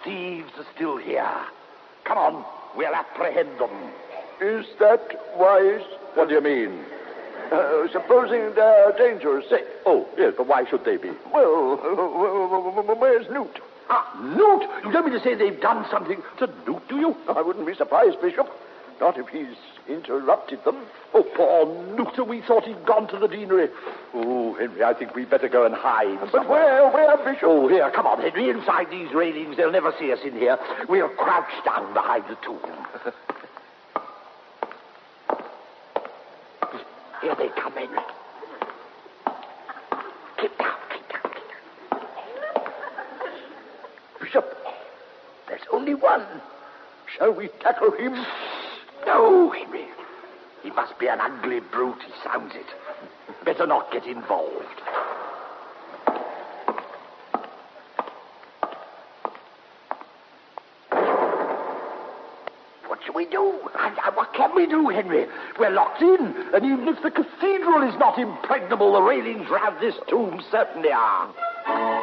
thieves are still here. Come on, we'll apprehend them. Is that wise? What do you mean? Supposing they're dangerous. Oh, yes, but why should they be? Well, where's Newt? Newt? You don't mean to say they've done something to Newt, do you? I wouldn't be surprised, Bishop. Not if he's interrupted them. Oh, poor Newt, we thought he'd gone to the deanery. Oh, Henry, I think we'd better go and hide. But where, Bishop? Oh, here, come on, Henry, inside these railings. They'll never see us in here. We'll crouch down behind the tomb. Here they come, Henry. Keep down. Bishop, there's only one. Shall we tackle him? No, Henry. He must be an ugly brute, he sounds it. Better not get involved. What shall we do? What can we do, Henry? We're locked in, and even if the cathedral is not impregnable, the railings round this tomb certainly are.